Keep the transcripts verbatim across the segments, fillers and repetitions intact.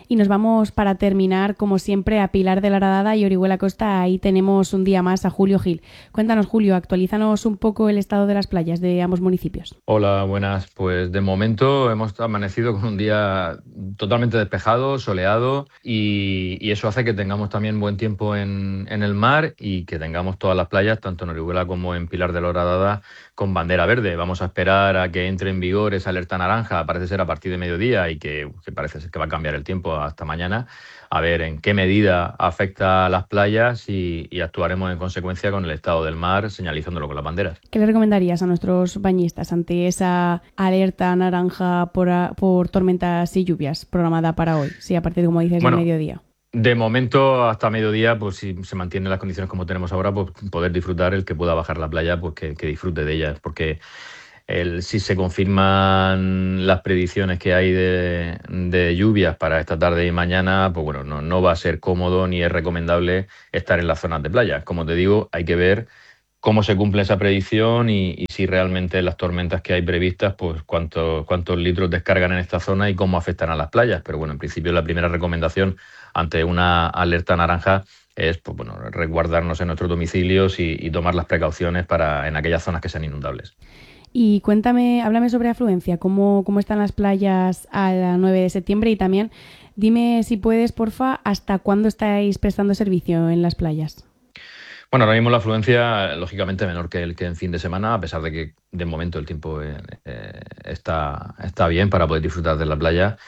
Y nos vamos para terminar, como siempre, a Pilar de la Horadada y Orihuela Costa. Ahí tenemos un día más a Julio Gil. Cuéntanos, Julio, actualízanos un poco el estado de las playas de ambos municipios. Hola, buenas. Pues de momento hemos amanecido con un día totalmente despejado, soleado y, y eso hace que tengamos también buen tiempo en, en el mar y que tengamos todas las playas, tanto en Orihuela como en Pilar de la Horadada, con bandera verde. Vamos a esperar a que entre en vigor esa alerta naranja, parece ser a partir de mediodía y que, que parece ser que va a cambiar el tiempo hasta mañana, a ver en qué medida afecta a las playas y, y actuaremos en consecuencia con el estado del mar, señalizándolo con las banderas. ¿Qué le recomendarías a nuestros bañistas ante esa alerta naranja por, a, por tormentas y lluvias programada para hoy? Sí, a partir de, como dices, del Bueno, mediodía. de momento, hasta mediodía, pues si se mantienen las condiciones como tenemos ahora, pues poder disfrutar, el que pueda bajar la playa, pues que, que disfrute de ellas, porque el, si se confirman las predicciones que hay de, de lluvias para esta tarde y mañana, pues bueno, no, no va a ser cómodo ni es recomendable estar en las zonas de playa. Como te digo, hay que ver cómo se cumple esa predicción y, y si realmente las tormentas que hay previstas, pues cuántos, cuántos litros descargan en esta zona y cómo afectan a las playas. Pero bueno, en principio la primera recomendación ante una alerta naranja es pues, bueno, resguardarnos en nuestros domicilios y, y tomar las precauciones para en aquellas zonas que sean inundables. Y cuéntame, háblame sobre afluencia, cómo, cómo están las playas a la nueve de septiembre y también dime si puedes, porfa, hasta cuándo estáis prestando servicio en las playas. Bueno, ahora mismo la afluencia, lógicamente, menor que el que en fin de semana, a pesar de que de momento el tiempo eh, eh, está, está bien para poder disfrutar de la playa.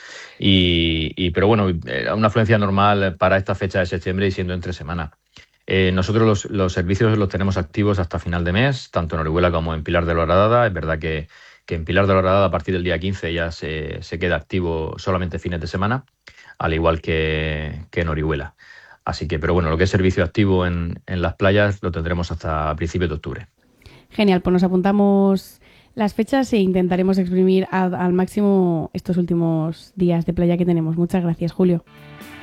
Y, y, pero bueno, eh, una afluencia normal para esta fecha de septiembre y siendo entre semana. Eh, nosotros los, los servicios los tenemos activos hasta final de mes, tanto en Orihuela como en Pilar de la Horadada. Es verdad que, que en Pilar de la Horadada a partir del día quince ya se, se queda activo solamente fines de semana, al igual que, que en Orihuela. Así que, pero bueno, lo que es servicio activo en, en las playas lo tendremos hasta principios de octubre. Genial, pues nos apuntamos las fechas e intentaremos exprimir a, al máximo estos últimos días de playa que tenemos. Muchas gracias, Julio.